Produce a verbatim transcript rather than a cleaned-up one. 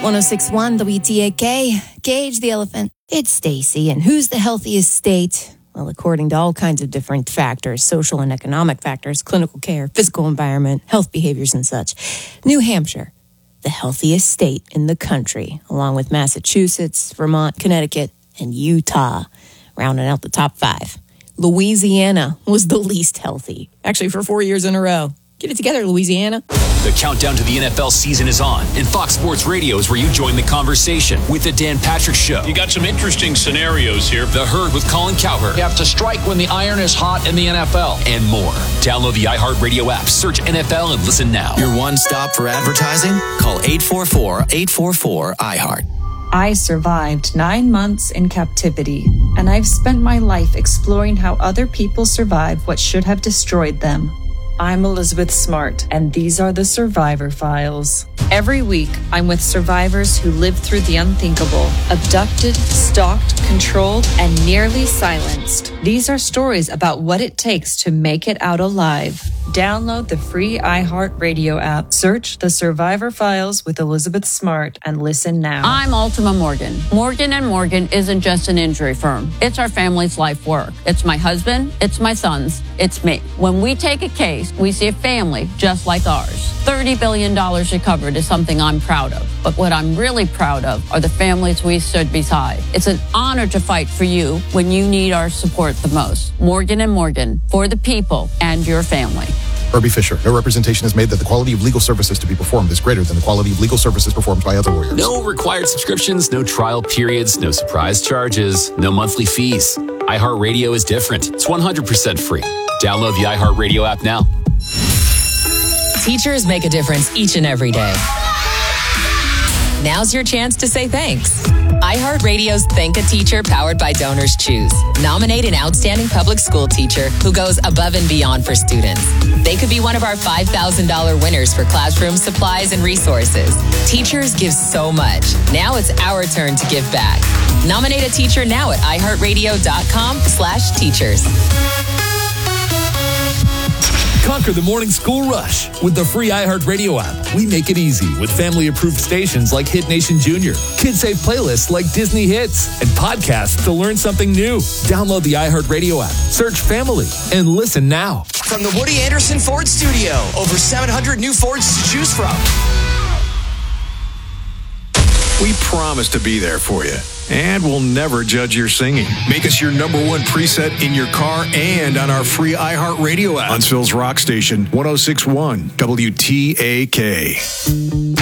one oh six point one W T A K, Gage the Elephant. It's Stacy, and who's the healthiest state? Well, according to all kinds of different factors, social and economic factors, clinical care, physical environment, health behaviors, and such. New Hampshire, the healthiest state in the country, along with Massachusetts, Vermont, Connecticut, and Utah, rounding out the top five. Louisiana was the least healthy, actually for four years in a row. Get it together, Louisiana. The countdown to the N F L season is on, and Fox Sports Radio is where you join the conversation with the Dan Patrick Show. You got some interesting scenarios here. The Herd with Colin Cowherd. You have to strike when the iron is hot in the N F L. And more. Download the iHeartRadio app, search N F L, and listen now. Your one stop for advertising? Call eight four four, eight four four, I heart. I survived nine months in captivity, and I've spent my life exploring how other people survive what should have destroyed them. I'm Elizabeth Smart, and these are the Survivor Files. Every week, I'm with survivors who lived through the unthinkable, abducted, stalked, controlled, and nearly silenced. These are stories about what it takes to make it out alive. Download the free iHeartRadio app, search the Survivor Files with Elizabeth Smart, and listen now. I'm Ultima Morgan. Morgan and Morgan isn't just an injury firm. It's our family's life work. It's my husband, it's my sons, it's me. When we take a case, we see a family just like ours. thirty billion dollars recovered is something I'm proud of. But what I'm really proud of are the families we stood beside. It's an honor to fight for you when you need our support the most. Morgan and Morgan, for the people and your family. Herbie Fisher. No representation is made that the quality of legal services to be performed is greater than the quality of legal services performed by other lawyers. No required subscriptions, no trial periods, no surprise charges, no monthly fees. iHeartRadio is different. It's one hundred percent free. Download the iHeartRadio app now. Teachers make a difference each and every day. Now's your chance to say thanks. iHeartRadio's Thank a Teacher, powered by Donors Choose. Nominate an outstanding public school teacher who goes above and beyond for students. They could be one of our five thousand dollars winners for classroom supplies and resources. Teachers give so much. Now it's our turn to give back. Nominate a teacher now at iHeartRadio.com slash teachers. Conquer the morning school rush with the free iHeartRadio app. We make it easy with family-approved stations like Hit Nation Junior, kid-safe playlists like Disney Hits, and podcasts to learn something new. Download the iHeartRadio app, search Family, and listen now. From the Woody Anderson Ford Studio, over seven hundred new Fords to choose from. We promise to be there for you, and we'll never judge your singing. Make us your number one preset in your car and on our free iHeartRadio app. Huntsville's Rock Station, one oh six point one W T A K.